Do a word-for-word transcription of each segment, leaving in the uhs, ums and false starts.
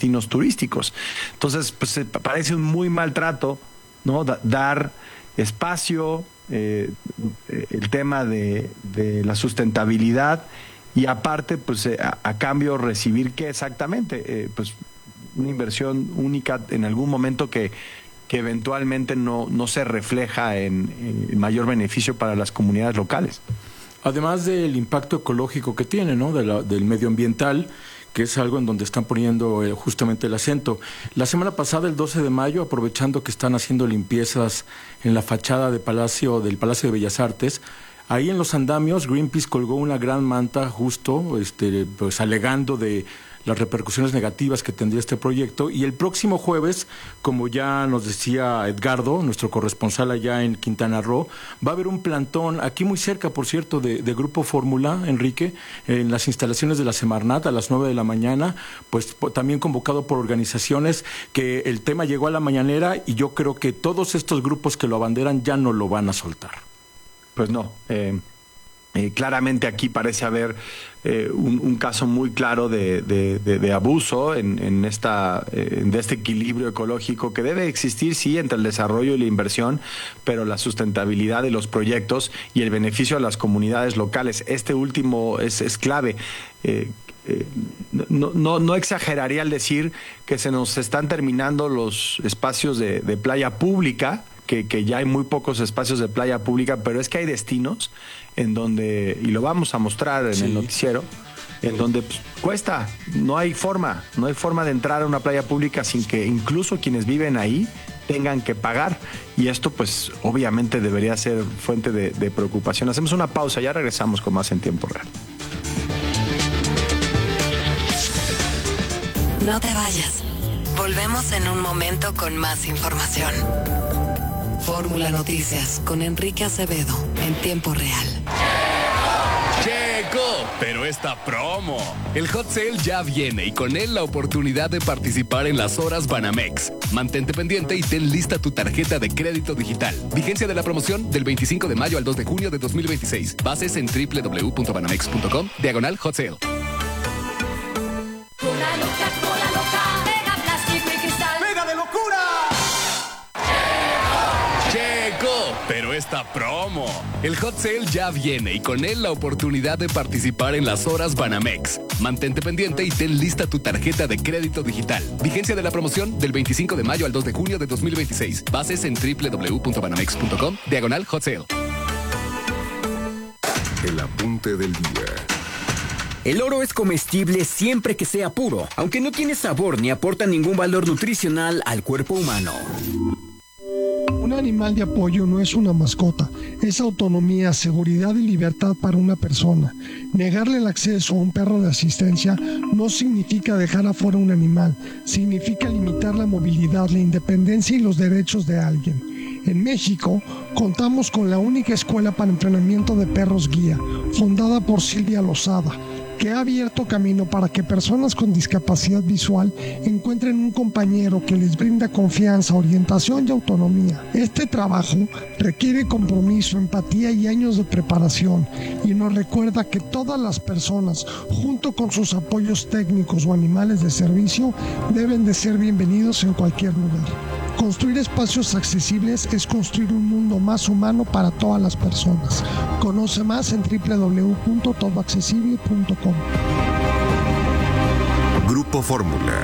destinos turísticos. Entonces, pues parece un muy mal trato, ¿no? Da- dar espacio, eh, el tema de, de la sustentabilidad y aparte, pues eh, a, a cambio recibir qué exactamente, eh, pues una inversión única en algún momento que que eventualmente no, no se refleja en, en mayor beneficio para las comunidades locales. Además del impacto ecológico que tiene, ¿no? De la, del medioambiental, que es algo en donde están poniendo eh, justamente el acento. La semana pasada, el doce de mayo, aprovechando que están haciendo limpiezas en la fachada de Palacio, del Palacio de Bellas Artes, ahí en los andamios Greenpeace colgó una gran manta justo, este, pues alegando de las repercusiones negativas que tendría este proyecto, y el próximo jueves, como ya nos decía Edgardo, nuestro corresponsal allá en Quintana Roo, va a haber un plantón, aquí muy cerca, por cierto, de, de Grupo Fórmula, Enrique, en las instalaciones de la Semarnat a las nueve de la mañana, pues po- también convocado por organizaciones, que el tema llegó a la mañanera y yo creo que todos estos grupos que lo abanderan ya no lo van a soltar. Pues no, eh, eh, claramente aquí parece haber eh, un, un caso muy claro de, de, de, de abuso en, en esta, eh, de este equilibrio ecológico que debe existir, sí, entre el desarrollo y la inversión, pero la sustentabilidad de los proyectos y el beneficio a las comunidades locales. Este último es, es clave. Eh, Eh, no, no, no exageraría al decir que se nos están terminando los espacios de, de playa pública, que, que ya hay muy pocos espacios de playa pública, pero es que hay destinos en donde, y lo vamos a mostrar en Sí. el noticiero, en donde pues, cuesta, no hay forma, no hay forma de entrar a una playa pública sin que incluso quienes viven ahí tengan que pagar, y esto pues obviamente debería ser fuente de, de preocupación. Hacemos una pausa, ya regresamos con más en tiempo real. No te vayas. Volvemos en un momento con más información. Fórmula Noticias con Enrique Acevedo en tiempo real. Checo, pero esta promo. El Hot Sale ya viene y con él la oportunidad de participar en las horas Banamex. Mantente pendiente y ten lista tu tarjeta de crédito digital. Vigencia de la promoción del veinticinco de mayo al dos de junio de dos mil veintiséis. Bases en doble u doble u doble u punto banamex punto com, diagonal Hot Sale. Cola loca, cola loca, pega plástico y cristal. ¡Pega de locura! Checo, pero esta promo. El Hot Sale ya viene y con él la oportunidad de participar en las horas Banamex. Mantente pendiente y ten lista tu tarjeta de crédito digital. Vigencia de la promoción del veinticinco de mayo al dos de junio de dos mil veintiséis. Bases en doble u doble u doble u punto banamex punto com, diagonal Hot Sale. El apunte del día. El oro es comestible siempre que sea puro, aunque no tiene sabor ni aporta ningún valor nutricional al cuerpo humano. Un animal de apoyo no es una mascota, es autonomía, seguridad y libertad para una persona. Negarle el acceso a un perro de asistencia no significa dejar afuera un animal, significa limitar la movilidad, la independencia y los derechos de alguien. En México, contamos con la única escuela para entrenamiento de perros guía, fundada por Silvia Lozada, que ha abierto camino para que personas con discapacidad visual encuentren un compañero que les brinda confianza, orientación y autonomía. Este trabajo requiere compromiso, empatía y años de preparación, y nos recuerda que todas las personas, junto con sus apoyos técnicos o animales de servicio, deben de ser bienvenidos en cualquier lugar. Construir espacios accesibles es construir un mundo más humano para todas las personas. Conoce más en doble u doble u doble u punto todo accesible punto com. Grupo Fórmula.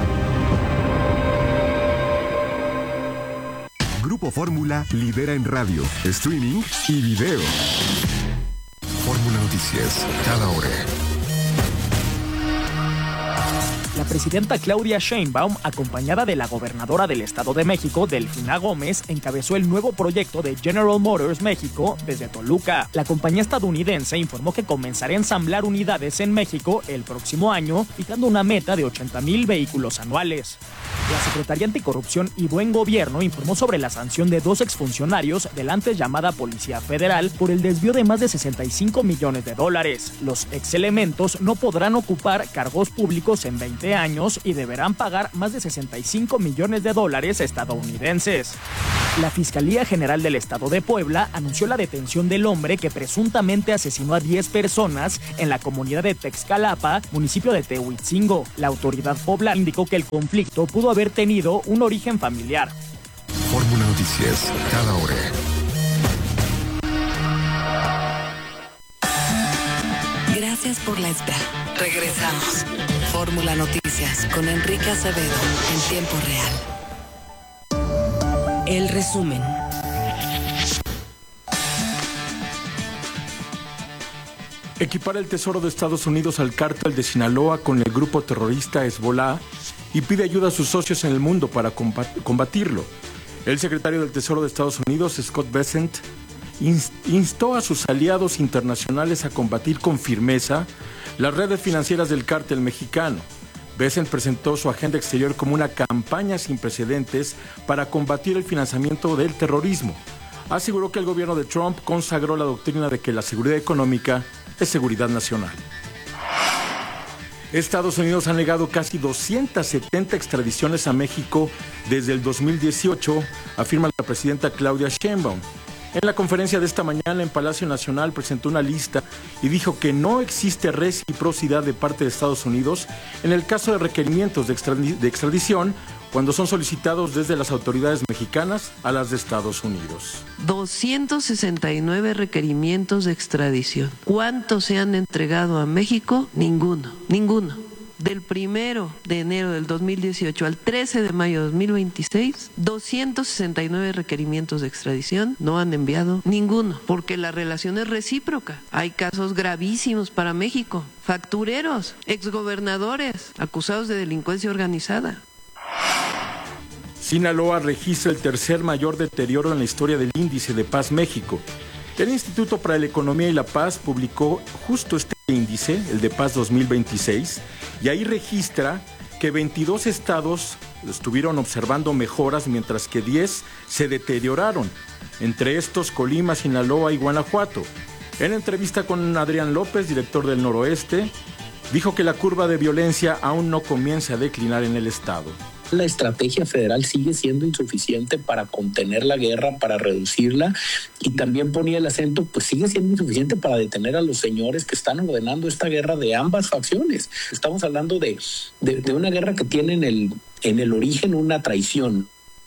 Grupo Fórmula lidera en radio, streaming y video. Fórmula Noticias, cada hora. La presidenta Claudia Sheinbaum, acompañada de la gobernadora del Estado de México, Delfina Gómez, encabezó el nuevo proyecto de General Motors México desde Toluca. La compañía estadounidense informó que comenzará a ensamblar unidades en México el próximo año, fijando una meta de ochenta mil vehículos anuales. La Secretaría Anticorrupción y Buen Gobierno informó sobre la sanción de dos exfuncionarios de la antes llamada Policía Federal por el desvío de más de sesenta y cinco millones de dólares. Los exelementos no podrán ocupar cargos públicos en veinte años y deberán pagar más de sesenta y cinco millones de dólares estadounidenses. La Fiscalía General del Estado de Puebla anunció la detención del hombre que presuntamente asesinó a diez personas en la comunidad de Texcalapa, municipio de Tehuitzingo. La autoridad poblana indicó que el conflicto pudo haber tenido un origen familiar. Fórmula Noticias, cada hora. Gracias por la espera. Regresamos. Fórmula Noticias con Enrique Acevedo en tiempo real. El resumen. Equipara el Tesoro de Estados Unidos al cártel de Sinaloa con el grupo terrorista Hezbollah y pide ayuda a sus socios en el mundo para combatirlo. El secretario del Tesoro de Estados Unidos, Scott Bessent, instó a sus aliados internacionales a combatir con firmeza las redes financieras del cártel mexicano. Bessent presentó su agenda exterior como una campaña sin precedentes para combatir el financiamiento del terrorismo. Aseguró que el gobierno de Trump consagró la doctrina de que la seguridad económica es seguridad nacional. Estados Unidos ha negado casi doscientas setenta extradiciones a México desde el dos mil dieciocho, afirma la presidenta Claudia Sheinbaum. En la conferencia de esta mañana en Palacio Nacional presentó una lista y dijo que no existe reciprocidad de parte de Estados Unidos en el caso de requerimientos de, extradi- de extradición cuando son solicitados desde las autoridades mexicanas a las de Estados Unidos. doscientos sesenta y nueve requerimientos de extradición. ¿Cuántos se han entregado a México? Ninguno, ninguno. Del primero de enero del dos mil dieciocho al trece de mayo de dos mil veintiséis, doscientos sesenta y nueve requerimientos de extradición, no han enviado ninguno, porque la relación es recíproca. Hay casos gravísimos para México, factureros, exgobernadores, acusados de delincuencia organizada. Sinaloa registra el tercer mayor deterioro en la historia del Índice de Paz México. El Instituto para la Economía y la Paz publicó justo este índice, el de Paz dos mil veintiséis, y ahí registra que veintidós estados estuvieron observando mejoras, mientras que diez se deterioraron, entre estos Colima, Sinaloa y Guanajuato. En entrevista con Adrián López, director del Noroeste, dijo que la curva de violencia aún no comienza a declinar en el estado. La estrategia federal sigue siendo insuficiente para contener la guerra, para reducirla, y también ponía el acento, pues sigue siendo insuficiente para detener a los señores que están ordenando esta guerra de ambas facciones. Estamos hablando de, de, de una guerra que tiene en el, en el origen una traición.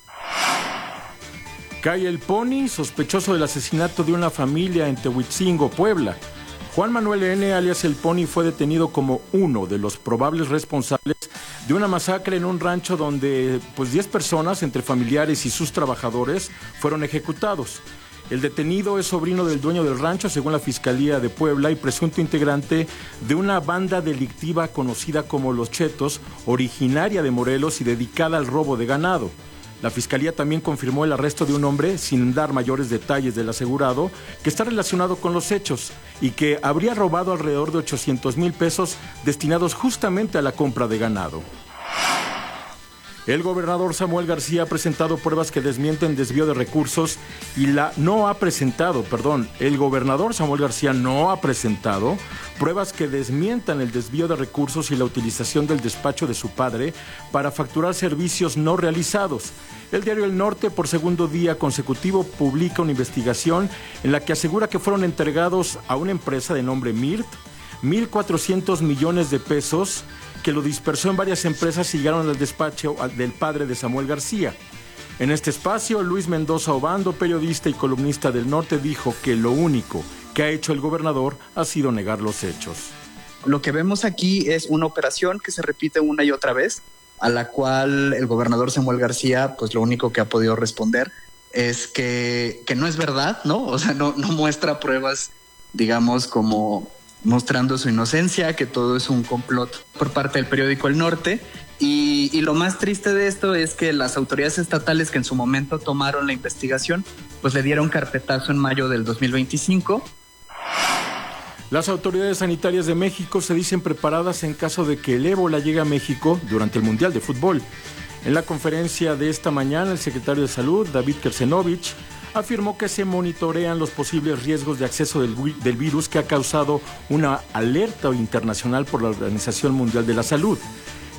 Cae el Pony, sospechoso del asesinato de una familia en Tehuitzingo, Puebla. Juan Manuel N., alias El Pony, fue detenido como uno de los probables responsables de una masacre en un rancho donde pues diez personas, entre familiares y sus trabajadores, fueron ejecutados. El detenido es sobrino del dueño del rancho, según la Fiscalía de Puebla, y presunto integrante de una banda delictiva conocida como Los Chetos, originaria de Morelos y dedicada al robo de ganado. La Fiscalía también confirmó el arresto de un hombre, sin dar mayores detalles del asegurado, que está relacionado con los hechos y que habría robado alrededor de ochocientos mil pesos destinados justamente a la compra de ganado. El gobernador Samuel García ha presentado pruebas que desmienten desvío de recursos y la no ha presentado, perdón, el gobernador Samuel García no ha presentado pruebas que desmientan el desvío de recursos y la utilización del despacho de su padre para facturar servicios no realizados. El diario El Norte, por segundo día consecutivo, publica una investigación en la que asegura que fueron entregados a una empresa de nombre Mirt mil cuatrocientos millones de pesos que lo dispersó en varias empresas y llegaron al despacho del padre de Samuel García. En este espacio, Luis Mendoza Obando, periodista y columnista del Norte, dijo que lo único que ha hecho el gobernador ha sido negar los hechos. Lo que vemos aquí es una operación que se repite una y otra vez, a la cual el gobernador Samuel García, pues lo único que ha podido responder es que, que no es verdad, ¿no? O sea, no, no muestra pruebas, digamos, como mostrando su inocencia, que todo es un complot por parte del periódico El Norte. Y, y lo más triste de esto es que las autoridades estatales que en su momento tomaron la investigación, pues le dieron carpetazo en mayo del dos mil veinticinco. Las autoridades sanitarias de México se dicen preparadas en caso de que el ébola llegue a México durante el Mundial de Fútbol. En la conferencia de esta mañana, el secretario de Salud, David Kersenovich, afirmó que se monitorean los posibles riesgos de acceso del, del virus que ha causado una alerta internacional por la Organización Mundial de la Salud.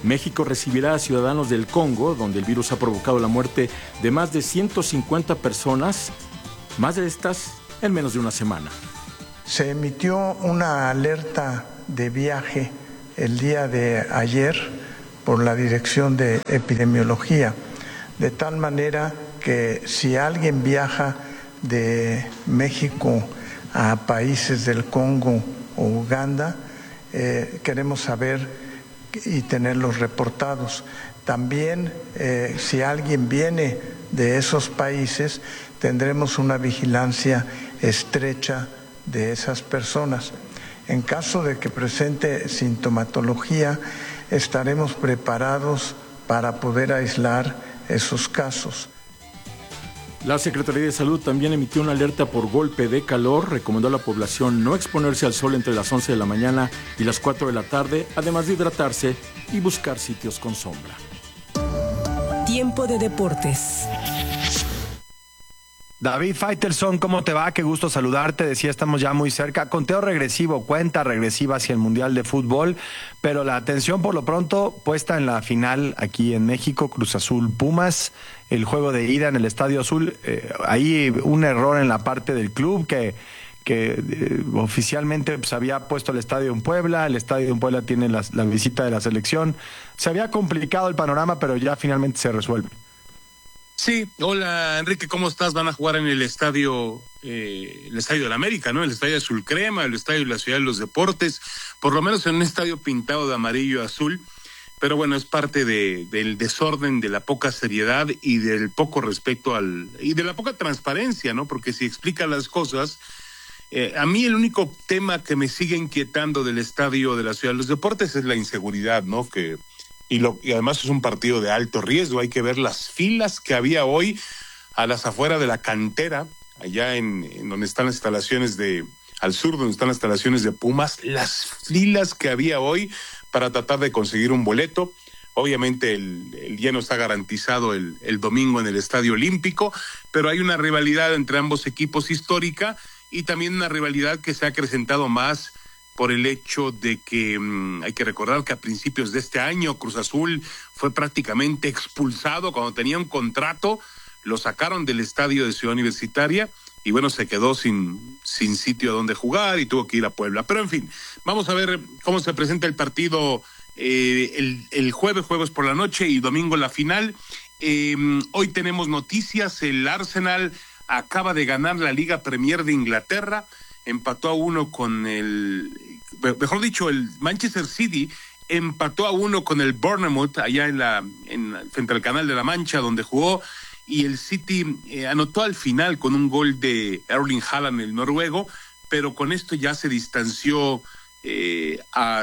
México recibirá a ciudadanos del Congo, donde el virus ha provocado la muerte de más de ciento cincuenta personas, más de estas en menos de una semana. Se emitió una alerta de viaje el día de ayer por la Dirección de Epidemiología, de tal manera que si alguien viaja de México a países del Congo o Uganda, eh, queremos saber y tenerlos reportados. También eh, si alguien viene de esos países, tendremos una vigilancia estrecha de esas personas. En caso de que presente sintomatología, estaremos preparados para poder aislar esos casos. La Secretaría de Salud también emitió una alerta por golpe de calor, recomendó a la población no exponerse al sol entre las once de la mañana y las cuatro de la tarde, además de hidratarse y buscar sitios con sombra. Tiempo de deportes. David Faitelson, ¿cómo te va? Qué gusto saludarte. Decía, estamos ya muy cerca. Conteo regresivo, cuenta regresiva hacia el Mundial de Fútbol, pero la atención por lo pronto puesta en la final aquí en México, Cruz Azul Pumas, el juego de ida en el Estadio Azul. Eh, ahí un error en la parte del club que, que eh, oficialmente pues, había puesto el estadio en Puebla. El estadio en Puebla tiene la, la visita de la selección. Se había complicado el panorama, pero ya finalmente se resuelve. Sí, hola Enrique, ¿cómo estás? Van a jugar en el estadio, eh, el estadio de la América, ¿no? El estadio Azul Crema, el estadio de la Ciudad de los Deportes, por lo menos en un estadio pintado de amarillo y azul, pero bueno, es parte de, del desorden, de la poca seriedad y del poco respeto al, y de la poca transparencia, ¿no? Porque si explica las cosas, eh, a mí el único tema que me sigue inquietando del estadio de la Ciudad de los Deportes es la inseguridad, ¿no? Que Y, lo, y además es un partido de alto riesgo. Hay que ver las filas que había hoy a las afueras de la cantera, allá en, en donde están las instalaciones de, al sur donde están las instalaciones de Pumas, las filas que había hoy para tratar de conseguir un boleto. Obviamente el, el lleno está garantizado el, el domingo en el Estadio Olímpico, pero hay una rivalidad entre ambos equipos histórica y también una rivalidad que se ha acrecentado más por el hecho de que mmm, hay que recordar que a principios de este año Cruz Azul fue prácticamente expulsado cuando tenía un contrato, lo sacaron del estadio de Ciudad Universitaria y bueno, se quedó sin, sin sitio donde jugar y tuvo que ir a Puebla. Pero en fin, vamos a ver cómo se presenta el partido eh, el, el jueves, jueves por la noche y domingo la final. Eh, hoy tenemos noticias, el Arsenal acaba de ganar la Liga Premier de Inglaterra, empató a uno con el, mejor dicho, el Manchester City empató a uno con el Bournemouth allá en la, en, frente al Canal de la Mancha donde jugó, y el City eh, anotó al final con un gol de Erling Haaland, el noruego, pero con esto ya se distanció eh, a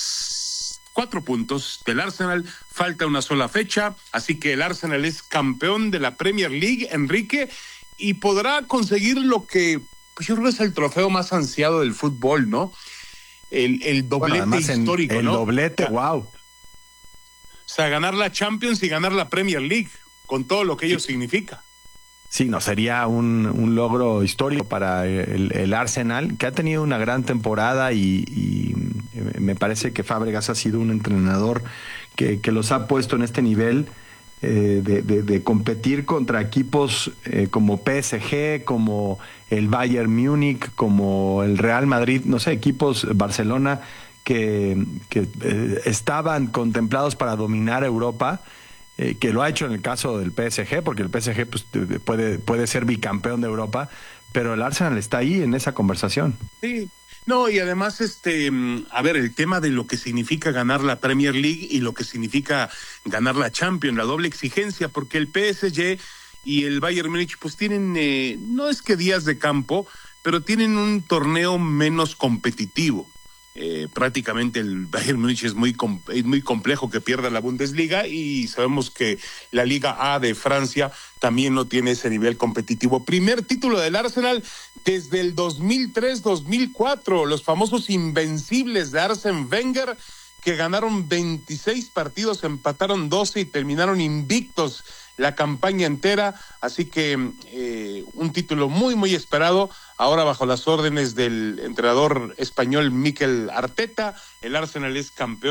cuatro puntos del Arsenal, falta una sola fecha, así que el Arsenal es campeón de la Premier League, Enrique, y podrá conseguir lo que pues yo creo que es el trofeo más ansiado del fútbol, ¿no? El, el doblete bueno, histórico, el ¿no? El doblete, wow. O sea, ganar la Champions y ganar la Premier League, con todo lo que ello significa. Sí, no, sería un, un logro histórico para el, el Arsenal, que ha tenido una gran temporada y, y me parece que Fábregas ha sido un entrenador que, que los ha puesto en este nivel. Eh, de, de, de competir contra equipos eh, como P S G, como el Bayern Múnich, como el Real Madrid, no sé, equipos Barcelona que, que eh, estaban contemplados para dominar Europa, eh, que lo ha hecho en el caso del P S G, porque el P S G pues, puede, puede ser bicampeón de Europa, pero el Arsenal está ahí en esa conversación. Sí. No, y además, este, a ver, el tema de lo que significa ganar la Premier League y lo que significa ganar la Champions, la doble exigencia, porque el P S G y el Bayern Múnich, pues tienen, eh, no es que días de campo, pero tienen un torneo menos competitivo. Eh, prácticamente el Bayern Múnich es muy, es muy complejo que pierda la Bundesliga y sabemos que la Liga A de Francia también no tiene ese nivel competitivo. Primer título del Arsenal desde el dos mil tres dos mil cuatro, los famosos invencibles de Arsène Wenger, que ganaron veintiséis partidos, empataron doce y terminaron invictos la campaña entera, así que eh, un título muy muy esperado, ahora bajo las órdenes del entrenador español Mikel Arteta. El Arsenal es campeón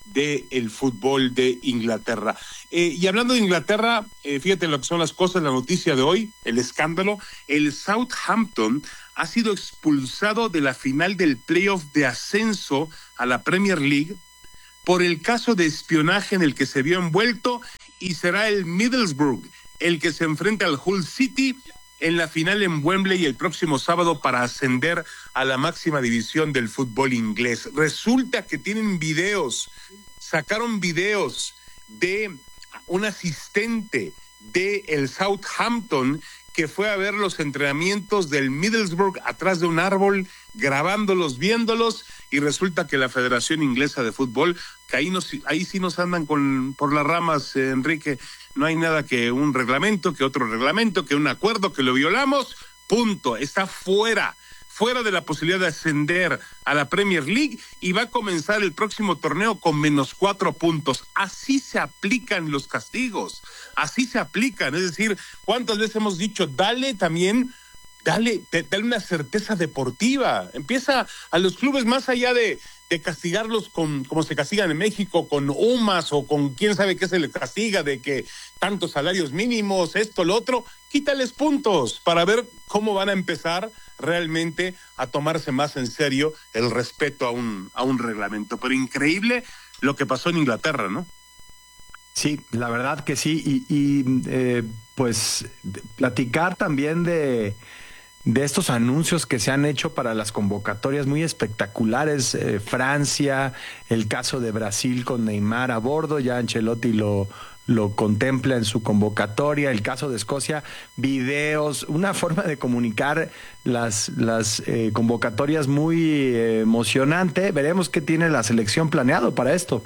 del fútbol de Inglaterra. Eh, y hablando de Inglaterra, eh, fíjate lo que son las cosas, la noticia de hoy, el escándalo. El Southampton ha sido expulsado de la final del playoff de ascenso a la Premier League por el caso de espionaje en el que se vio envuelto, y será el Middlesbrough el que se enfrenta al Hull City en la final en Wembley el próximo sábado para ascender a la máxima división del fútbol inglés. Resulta que tienen videos, sacaron videos de un asistente de el Southampton que fue a ver los entrenamientos del Middlesbrough atrás de un árbol, grabándolos, viéndolos, y resulta que la Federación Inglesa de Fútbol, que ahí, nos, ahí sí nos andan con por las ramas, eh, Enrique, no hay nada que un reglamento, que otro reglamento, que un acuerdo, que lo violamos, punto, está fuera, fuera de la posibilidad de ascender a la Premier League, y va a comenzar el próximo torneo con menos cuatro puntos. Así se aplican los castigos, así se aplican, es decir, ¿cuántas veces hemos dicho, dale también, dale, dale una certeza deportiva? Empieza a los clubes, más allá de, de castigarlos con, como se castigan en México, con U M A S o con quién sabe qué se les castiga, de que tantos salarios mínimos, esto, lo otro, quítales puntos para ver cómo van a empezar realmente a tomarse más en serio el respeto a un, a un reglamento. Pero increíble lo que pasó en Inglaterra, ¿no? Sí, la verdad que sí, y, y eh, pues platicar también de, de estos anuncios que se han hecho para las convocatorias muy espectaculares. eh, Francia, el caso de Brasil con Neymar a bordo, ya Ancelotti lo, lo contempla en su convocatoria, el caso de Escocia, videos, una forma de comunicar las, las eh, convocatorias muy eh, emocionante. Veremos qué tiene la selección planeado para esto.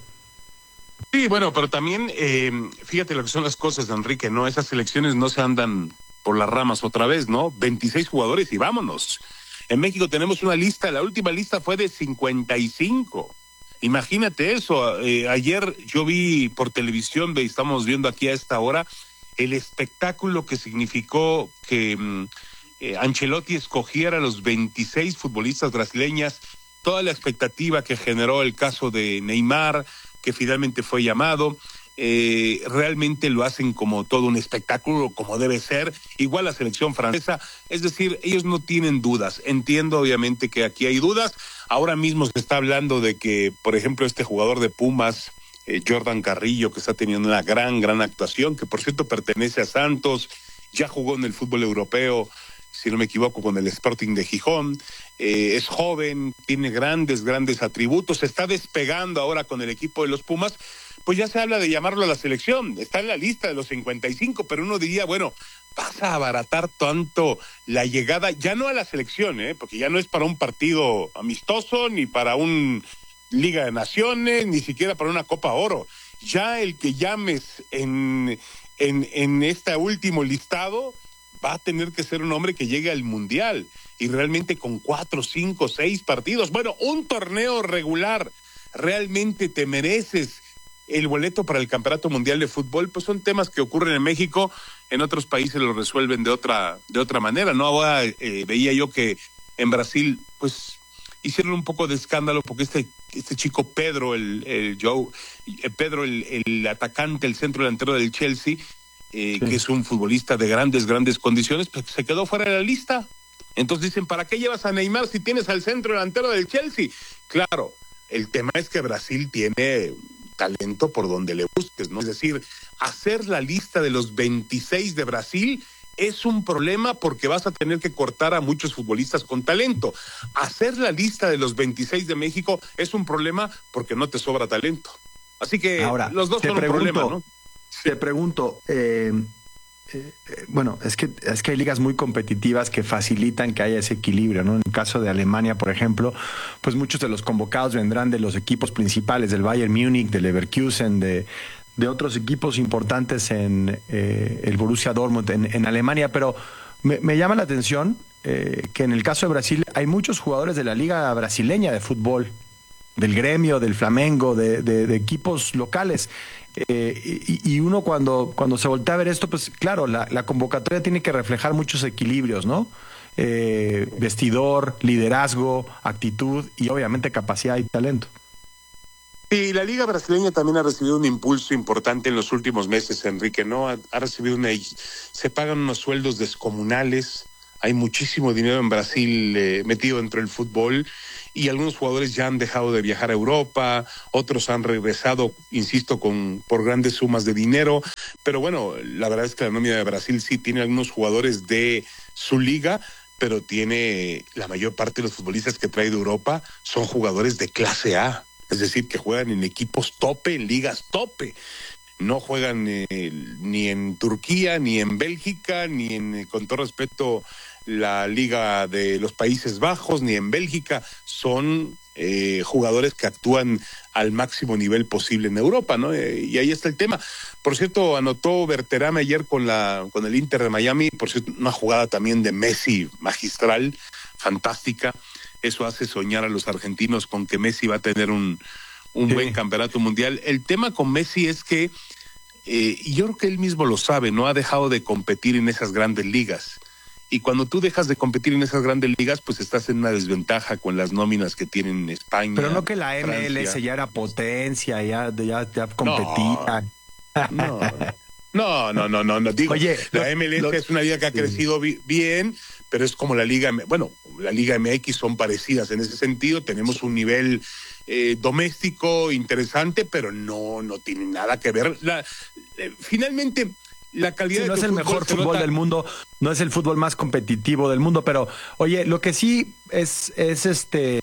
Sí, bueno, pero también, eh, fíjate lo que son las cosas, Enrique, ¿no? Esas selecciones no se andan por las ramas otra vez, ¿no? veintiséis jugadores y vámonos. En México tenemos una lista, la última lista fue de cincuenta y cinco. Imagínate eso. Eh, ayer yo vi por televisión, ve, estamos viendo aquí a esta hora, el espectáculo que significó que eh, Ancelotti escogiera a los veintiséis futbolistas brasileñas, toda la expectativa que generó el caso de Neymar, que finalmente fue llamado. Eh, realmente lo hacen como todo un espectáculo, como debe ser, igual la selección francesa, es decir, ellos no tienen dudas. Entiendo obviamente que aquí hay dudas. Ahora mismo se está hablando de que, por ejemplo, este jugador de Pumas, eh, Jordan Carrillo, que está teniendo una gran, gran actuación, que por cierto pertenece a Santos, ya jugó en el fútbol europeo, si no me equivoco, con el Sporting de Gijón, eh, es joven, tiene grandes, grandes atributos, se está despegando ahora con el equipo de los Pumas, pues ya se habla de llamarlo a la selección, está en la lista de los cincuenta y cinco, pero uno diría, bueno, vas a abaratar tanto la llegada, ya no a la selección, ¿eh? Porque ya no es para un partido amistoso, ni para un Liga de Naciones, ni siquiera para una Copa Oro, ya el que llames en, en, en este último listado va a tener que ser un hombre que llegue al Mundial, y realmente con cuatro, cinco, seis partidos, bueno, un torneo regular, realmente te mereces el boleto para el Campeonato Mundial de Fútbol. Pues son temas que ocurren en México, en otros países lo resuelven de otra, de otra manera, ¿no? Ahora eh, veía yo que en Brasil, pues, hicieron un poco de escándalo porque este, este chico Pedro, el, el Joe, eh, Pedro, el, el atacante, el centro delantero del Chelsea, Eh, sí. que es un futbolista de grandes, grandes condiciones, pues se quedó fuera de la lista. Entonces dicen, ¿para qué llevas a Neymar si tienes al centro delantero del Chelsea? Claro, el tema es que Brasil tiene talento por donde le busques, ¿no? Es decir, hacer la lista de los veintiséis de Brasil es un problema porque vas a tener que cortar a muchos futbolistas con talento. Hacer la lista de los veintiséis de México es un problema porque no te sobra talento. Así que ahora, los dos son pregunto, un problema, ¿no? Te pregunto, eh, eh, bueno, es que es que hay ligas muy competitivas que facilitan que haya ese equilibrio, ¿no? En el caso de Alemania, por ejemplo, pues muchos de los convocados vendrán de los equipos principales, del Bayern Múnich, del Leverkusen, de, de otros equipos importantes en eh, el Borussia Dortmund, en, en Alemania, pero me, me llama la atención eh, que en el caso de Brasil hay muchos jugadores de la liga brasileña de fútbol, del Gremio, del Flamengo, de, de, de equipos locales. Eh, y, y uno cuando, cuando se voltea a ver esto, pues claro, la, la convocatoria tiene que reflejar muchos equilibrios, ¿no? Eh, vestidor, liderazgo, actitud y obviamente capacidad y talento. Sí, la Liga Brasileña también ha recibido un impulso importante en los últimos meses, Enrique, ¿no? Ha, ha recibido una... Se pagan unos sueldos descomunales, hay muchísimo dinero en Brasil eh, metido dentro del fútbol, y algunos jugadores ya han dejado de viajar a Europa, otros han regresado, insisto, con por grandes sumas de dinero, pero bueno, la verdad es que la nómina de Brasil sí tiene algunos jugadores de su liga, pero tiene la mayor parte de los futbolistas que trae de Europa son jugadores de clase A. Es decir, que juegan en equipos tope, en ligas tope. No juegan eh, ni en Turquía, ni en Bélgica, ni en, eh, con todo respeto, la Liga de los Países Bajos, ni en Bélgica. Son eh, jugadores que actúan al máximo nivel posible en Europa, ¿no? Eh, y ahí está el tema. Por cierto, anotó Berterame ayer con, la, con el Inter de Miami, por cierto, una jugada también de Messi magistral, fantástica. Eso hace soñar a los argentinos con que Messi va a tener un, un sí. buen campeonato mundial. El tema con Messi es que, eh, y yo creo que él mismo lo sabe, no ha dejado de competir en esas grandes ligas. Y cuando tú dejas de competir en esas grandes ligas, pues estás en una desventaja con las nóminas que tienen España. Pero no que la M L S Francia. Ya era potencia, ya, ya, ya competía. No, no, no, no, no, no. Digo, Oye, la lo, M L S lo, es una liga que ha crecido sí. bien, pero es como la Liga, bueno, la Liga M X son parecidas en ese sentido. Tenemos un nivel eh, doméstico interesante, pero no, no tiene nada que ver. La, eh, finalmente, la calidad sí, de no es el mejor fútbol nota... del mundo, no es el fútbol más competitivo del mundo, pero oye, lo que sí es, es este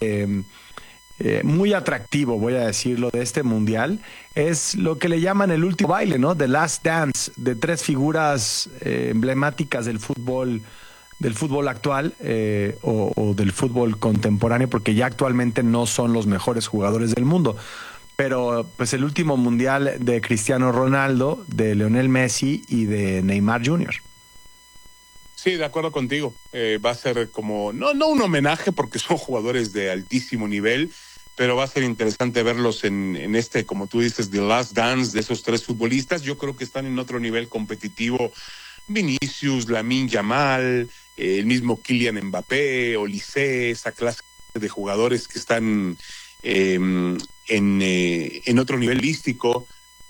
eh, muy atractivo, voy a decirlo, de este mundial, es lo que le llaman el último baile, ¿no? The Last Dance, de tres figuras eh, emblemáticas del fútbol del fútbol actual eh, o, o del fútbol contemporáneo, porque ya actualmente no son los mejores jugadores del mundo. Pero pues el último mundial de Cristiano Ronaldo, de Lionel Messi y de Neymar junior Sí, de acuerdo contigo. Eh, va a ser como, no, no un homenaje porque son jugadores de altísimo nivel, pero va a ser interesante verlos en, en este, como tú dices, The Last Dance de esos tres futbolistas. Yo creo que están en otro nivel competitivo. Vinicius, Lamine Yamal, eh, el mismo Kylian Mbappé, Olise, esa clase de jugadores que están eh, en, eh, en otro nivel lístico.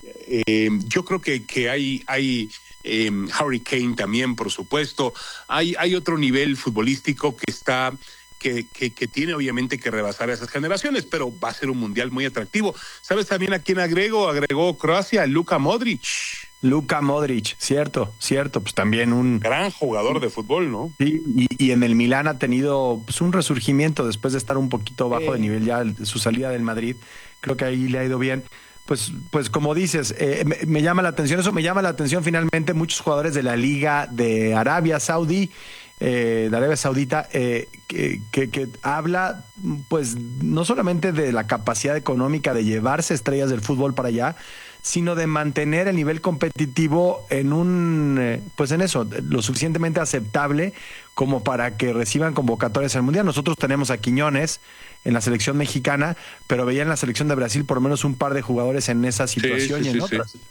Eh, yo creo que, que hay, hay eh, Harry Kane también, por supuesto. Hay, hay otro nivel futbolístico que está... Que, que, que tiene obviamente que rebasar a esas generaciones, pero va a ser un mundial muy atractivo. ¿Sabes también a quién agregó? Agregó Croacia, Luka Modric. Luka Modric, cierto, cierto, pues también un... gran jugador de fútbol, ¿no? Sí, y, y en el Milán ha tenido pues, un resurgimiento después de estar un poquito bajo eh. de nivel ya, su salida del Madrid, creo que ahí le ha ido bien. Pues, pues como dices, eh, me, me llama la atención, eso me llama la atención finalmente muchos jugadores de la Liga de Arabia Saudí, Eh, de Arabia Saudita, eh, que, que, que habla pues no solamente de la capacidad económica de llevarse estrellas del fútbol para allá, sino de mantener el nivel competitivo en un, eh, pues en eso, lo suficientemente aceptable como para que reciban convocatorias al Mundial. Nosotros tenemos a Quiñones en la selección mexicana, pero veía en la selección de Brasil por lo menos un par de jugadores en esa situación sí, sí, y en sí, otras. Sí.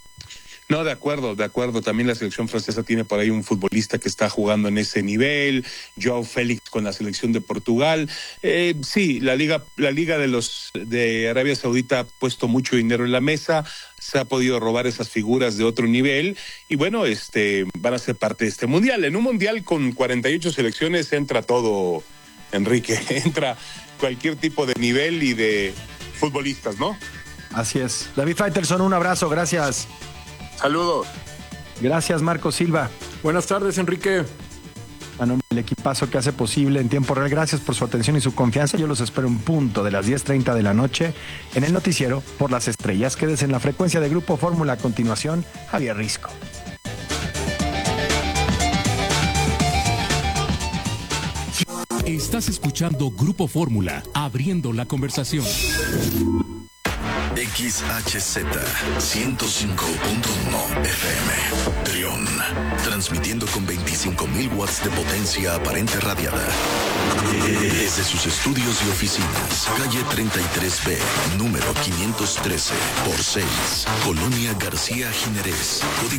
No, de acuerdo, de acuerdo. También la selección francesa tiene por ahí un futbolista que está jugando en ese nivel. Joao Félix con la selección de Portugal. Eh, sí, la liga, la liga de los de Arabia Saudita ha puesto mucho dinero en la mesa. Se ha podido robar esas figuras de otro nivel y bueno, este, van a ser parte de este mundial. En un mundial con cuarenta y ocho selecciones entra todo, Enrique. Entra cualquier tipo de nivel y de futbolistas, ¿no? Así es. David Faitelson, un abrazo, gracias. Saludos. Gracias, Marco Silva. Buenas tardes, Enrique. A nombre del equipazo que hace posible en tiempo real, gracias por su atención y su confianza. Yo los espero en punto de las diez treinta de la noche en el noticiero Por las Estrellas. Quédese en la frecuencia de Grupo Fórmula. A continuación, Javier Risco. Estás escuchando Grupo Fórmula, abriendo la conversación. X H Z ciento cinco punto uno F M Trión, transmitiendo con veinticinco mil watts de potencia aparente radiada desde sus estudios y oficinas, calle treinta y tres B, número quinientos trece por seis, Colonia García Jiménez.